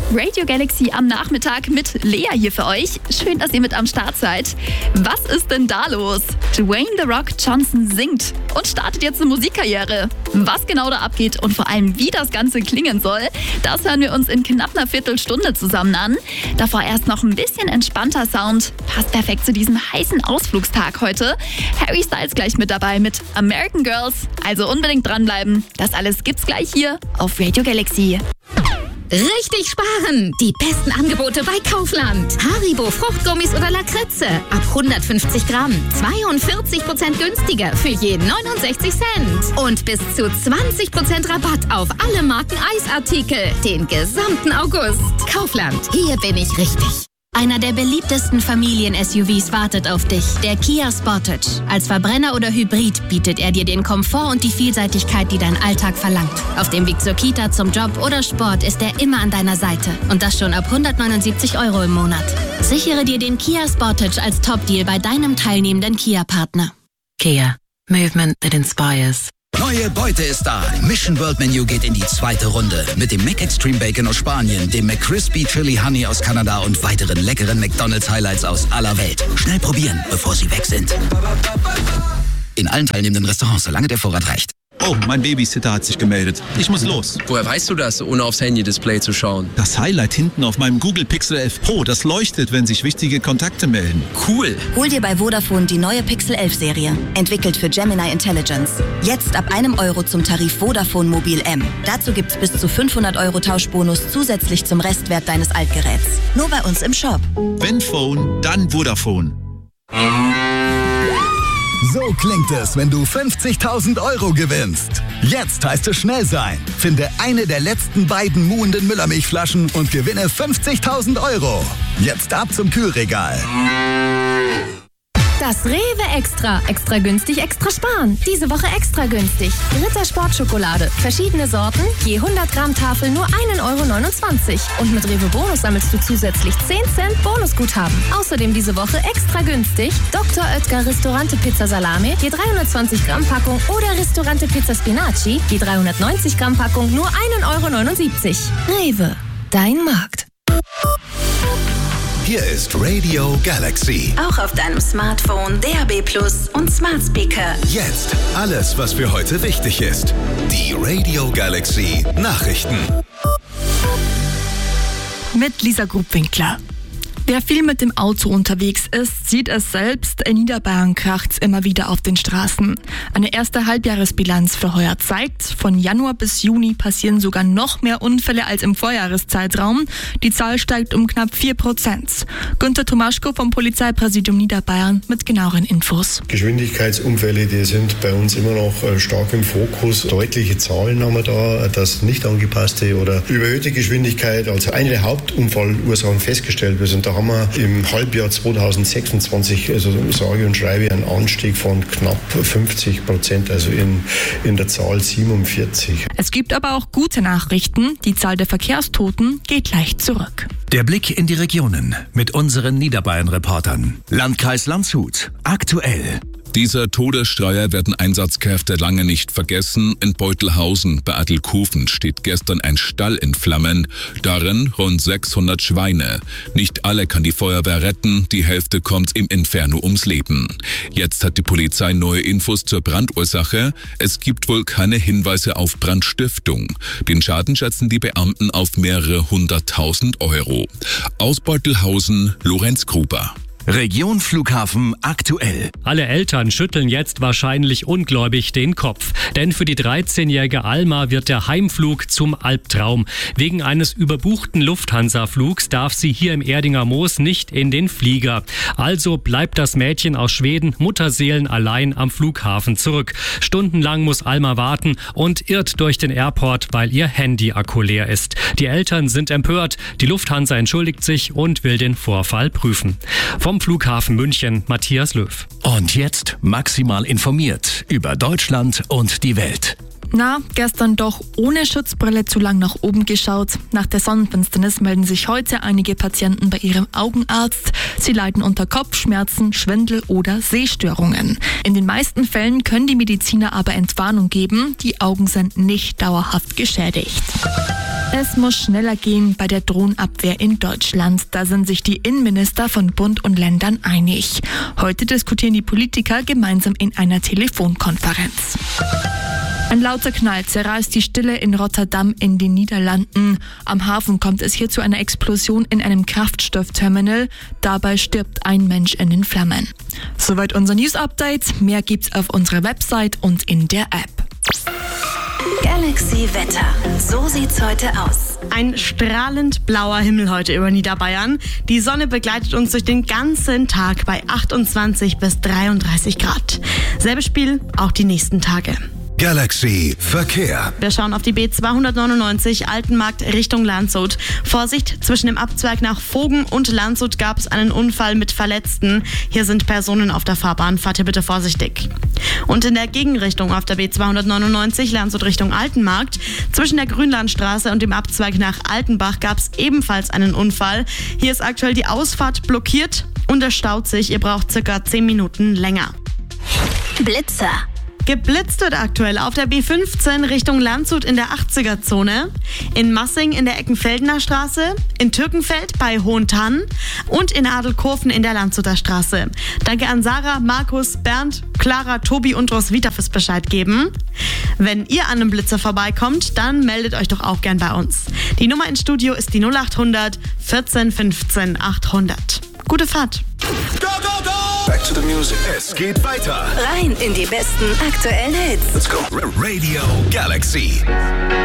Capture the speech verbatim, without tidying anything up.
Radio Galaxy am Nachmittag mit Lea hier für euch. Schön, dass ihr mit am Start seid. Was ist denn da los? Dwayne The Rock Johnson singt und startet jetzt eine Musikkarriere. Was genau da abgeht und vor allem wie das Ganze klingen soll, das hören wir uns in knapp einer Viertelstunde zusammen an. Davor erst noch ein bisschen entspannter Sound. Passt perfekt zu diesem heißen Ausflugstag heute. Harry Styles gleich mit dabei mit American Girls. Also unbedingt dranbleiben. Das alles gibt's gleich hier auf Radio Galaxy. Richtig sparen! Die besten Angebote bei Kaufland. Haribo Fruchtgummis oder Lakritze. Ab hundertfünfzig Gramm. zweiundvierzig Prozent günstiger für je neunundsechzig Cent. Und bis zu zwanzig Prozent Rabatt auf alle Marken Eisartikel. Den gesamten August. Kaufland. Hier bin ich richtig. Einer der beliebtesten Familien-S U Vs wartet auf dich, der Kia Sportage. Als Verbrenner oder Hybrid bietet er dir den Komfort und die Vielseitigkeit, die dein Alltag verlangt. Auf dem Weg zur Kita, zum Job oder Sport ist er immer an deiner Seite. Und das schon ab hundertneunundsiebzig Euro im Monat. Sichere dir den Kia Sportage als Top-Deal bei deinem teilnehmenden Kia-Partner. Kia. Movement that inspires. Neue Beute ist da. Mission World Menu geht in die zweite Runde. Mit dem McExtreme Bacon aus Spanien, dem McCrispy Chili Honey aus Kanada und weiteren leckeren McDonald's Highlights aus aller Welt. Schnell probieren, bevor sie weg sind. In allen teilnehmenden Restaurants, solange der Vorrat reicht. Oh, mein Babysitter hat sich gemeldet. Ich muss los. Woher weißt du das, ohne aufs Handy-Display zu schauen? Das Highlight hinten auf meinem Google Pixel elf Pro, das leuchtet, wenn sich wichtige Kontakte melden. Cool. Hol dir bei Vodafone die neue Pixel elf Serie. Entwickelt für Gemini Intelligence. Jetzt ab einem Euro zum Tarif Vodafone Mobil M. Dazu gibt's bis zu fünfhundert Euro Tauschbonus zusätzlich zum Restwert deines Altgeräts. Nur bei uns im Shop. Wenn Phone, dann Vodafone. So klingt es, wenn du fünfzigtausend Euro gewinnst. Jetzt heißt es schnell sein. Finde eine der letzten beiden muhenden Müllermilchflaschen und gewinne fünfzigtausend Euro. Jetzt ab zum Kühlregal. Das Rewe Extra. Extra günstig, extra sparen. Diese Woche extra günstig. Ritter Sportschokolade. Verschiedene Sorten. Je hundert Gramm Tafel nur ein Euro neunundzwanzig. Und mit Rewe Bonus sammelst du zusätzlich zehn Cent Bonusguthaben. Außerdem diese Woche extra günstig. Doktor Oetker Ristorante Pizza Salami. Je dreihundertzwanzig Gramm Packung. Oder Ristorante Pizza Spinaci. Je dreihundertneunzig Gramm Packung nur ein Euro neunundsiebzig. Rewe. Dein Markt. Hier ist Radio Galaxy. Auch auf deinem Smartphone, D A B Plus und Smart Speaker. Jetzt alles, was für heute wichtig ist. Die Radio Galaxy Nachrichten. Mit Lisa Grubwinkler. Wer viel mit dem Auto unterwegs ist, sieht es selbst. In Niederbayern kracht's immer wieder auf den Straßen. Eine erste Halbjahresbilanz für heuer zeigt, von Januar bis Juni passieren sogar noch mehr Unfälle als im Vorjahreszeitraum. Die Zahl steigt um knapp vier Prozent. Günter Tomaschko vom Polizeipräsidium Niederbayern mit genaueren Infos. Geschwindigkeitsunfälle, die sind bei uns immer noch stark im Fokus. Deutliche Zahlen haben wir da, dass nicht angepasste oder überhöhte Geschwindigkeit als eine der Hauptunfallursachen festgestellt wird. Und da haben wir im Halbjahr zweitausendsechsundzwanzig, also sage und schreibe, einen Anstieg von knapp fünfzig Prozent, also in, in der Zahl siebenundvierzig. Es gibt aber auch gute Nachrichten. Die Zahl der Verkehrstoten geht leicht zurück. Der Blick in die Regionen mit unseren Niederbayern-Reportern. Landkreis Landshut. Aktuell. Dieser Todesstreier werden Einsatzkräfte lange nicht vergessen. In Beutelhausen bei Adelkofen steht gestern ein Stall in Flammen. Darin rund sechshundert Schweine. Nicht alle kann die Feuerwehr retten. Die Hälfte kommt im Inferno ums Leben. Jetzt hat die Polizei neue Infos zur Brandursache. Es gibt wohl keine Hinweise auf Brandstiftung. Den Schaden schätzen die Beamten auf mehrere hunderttausend Euro. Aus Beutelhausen, Lorenz Gruber. Region Flughafen aktuell. Alle Eltern schütteln jetzt wahrscheinlich ungläubig den Kopf. Denn für die dreizehnjährige Alma wird der Heimflug zum Albtraum. Wegen eines überbuchten Lufthansa-Flugs darf sie hier im Erdinger Moos nicht in den Flieger. Also bleibt das Mädchen aus Schweden Mutterseelen allein am Flughafen zurück. Stundenlang muss Alma warten und irrt durch den Airport, weil ihr Handy-Akku leer ist. Die Eltern sind empört. Die Lufthansa entschuldigt sich und will den Vorfall prüfen. Vom Flughafen München, Matthias Löw. Und jetzt maximal informiert über Deutschland und die Welt. Na, gestern doch ohne Schutzbrille zu lang nach oben geschaut. Nach der Sonnenfinsternis melden sich heute einige Patienten bei ihrem Augenarzt. Sie leiden unter Kopfschmerzen, Schwindel oder Sehstörungen. In den meisten Fällen können die Mediziner aber Entwarnung geben. Die Augen sind nicht dauerhaft geschädigt. Es muss schneller gehen bei der Drohnenabwehr in Deutschland. Da sind sich die Innenminister von Bund und Ländern einig. Heute diskutieren die Politiker gemeinsam in einer Telefonkonferenz. Ein lauter Knall zerreißt die Stille in Rotterdam in den Niederlanden. Am Hafen kommt es hier zu einer Explosion in einem Kraftstoffterminal. Dabei stirbt ein Mensch in den Flammen. Soweit unser News-Update. Mehr gibt's auf unserer Website und in der App. Galaxy Wetter. So sieht's heute aus. Ein strahlend blauer Himmel heute über Niederbayern. Die Sonne begleitet uns durch den ganzen Tag bei achtundzwanzig bis dreiunddreißig Grad. Selbes Spiel auch die nächsten Tage. Galaxy Verkehr. Wir schauen auf die B zweihundertneunundneunzig Altenmarkt Richtung Landshut. Vorsicht, zwischen dem Abzweig nach Vogen und Landshut gab es einen Unfall mit Verletzten. Hier sind Personen auf der Fahrbahn, fahrt hier bitte vorsichtig. Und in der Gegenrichtung auf der B zweihundertneunundneunzig Landshut Richtung Altenmarkt, zwischen der Grünlandstraße und dem Abzweig nach Altenbach gab es ebenfalls einen Unfall. Hier ist aktuell die Ausfahrt blockiert und es staut sich. Ihr braucht circa zehn Minuten länger. Blitzer. Geblitzt wird aktuell auf der B fünfzehn Richtung Landshut in der achtziger-Zone, in Massing in der Eckenfeldener Straße, in Türkenfeld bei Hohentann und in Adelkurven in der Landshuter Straße. Danke an Sarah, Markus, Bernd, Clara, Tobi und Roswitha fürs Bescheid geben. Wenn ihr an einem Blitzer vorbeikommt, dann meldet euch doch auch gern bei uns. Die Nummer ins Studio ist die null achthundert vierzehn fünfzehn achthundert. Gute Fahrt! Go, go, go! Back to the music. Es geht weiter. Rein in die besten aktuellen Hits. Let's go. Radio Galaxy.